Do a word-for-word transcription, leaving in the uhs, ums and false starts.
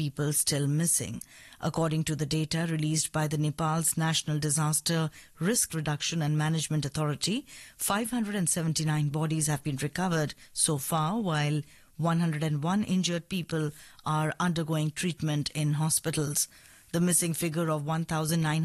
people still missing. According to the data released by the Nepal's National Disaster Risk Reduction and Management Authority, five hundred seventy-nine bodies have been recovered so far, while one hundred one injured people are undergoing treatment in hospitals. The missing figure of one thousand nine